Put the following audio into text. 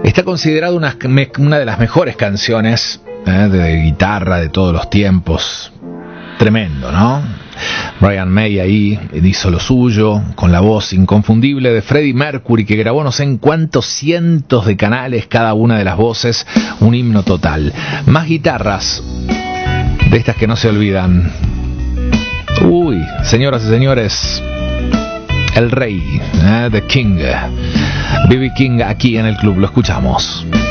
Está considerado una de las mejores canciones de guitarra de todos los tiempos. Tremendo, ¿no? Brian May ahí hizo lo suyo con la voz inconfundible de Freddie Mercury, que grabó no sé en cuántos cientos de canales cada una de las voces, un himno total. Más guitarras de estas que no se olvidan. Uy, señoras y señores, el rey, The King, B.B. King aquí en el club, lo escuchamos.